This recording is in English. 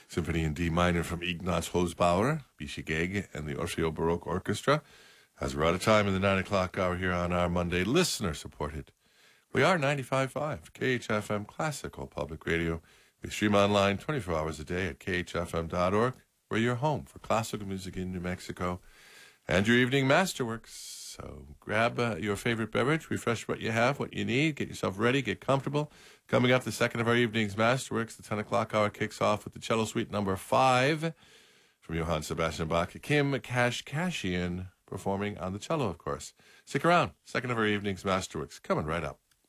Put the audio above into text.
Symphony in D minor from Ignaz Hosbauer, Bisha Gege, and the Orfeo Baroque Orchestra. As we're out of time in the 9 o'clock hour here on our Monday, listener-supported. We are 95.5 KHFM Classical Public Radio. We stream online 24 hours a day at khfm.org. We're your home for classical music in New Mexico and your evening masterworks. So grab your favorite beverage, refresh what you have, what you need, get yourself ready, get comfortable. Coming up, the second of our evening's masterworks, the 10 o'clock hour kicks off with the cello suite number 5 from Johann Sebastian Bach. Kim Kashkashian performing on the cello, of course. Stick around. Second of our evening's masterworks coming right up.